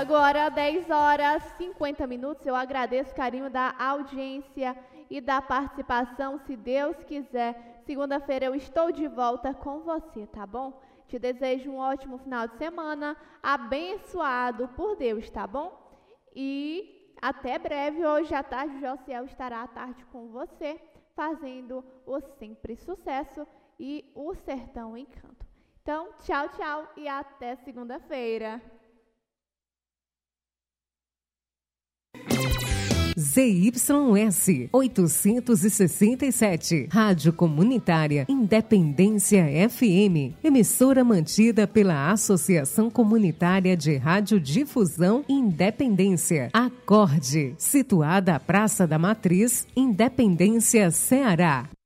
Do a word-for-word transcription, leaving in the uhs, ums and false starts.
Agora, dez horas e cinquenta minutos, eu agradeço o carinho da audiência e da participação. Se Deus quiser, segunda-feira eu estou de volta com você, tá bom? Te desejo um ótimo final de semana, abençoado por Deus, tá bom? E até breve, hoje à tarde, o Josiel estará à tarde com você, fazendo o Sempre Sucesso e o Sertão Encanto. Então, tchau, tchau e até segunda-feira. Z Y S oitocentos e sessenta e sete, Rádio Comunitária Independência F M, emissora mantida pela Associação Comunitária de Radiodifusão Independência, Acorde, situada à Praça da Matriz, Independência, Ceará.